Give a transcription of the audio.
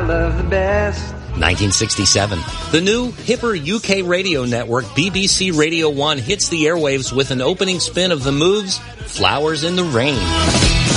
love the best. 1967. The new, hipper UK radio network BBC Radio 1 hits the airwaves with an opening spin of The Moves' Flowers in the Rain.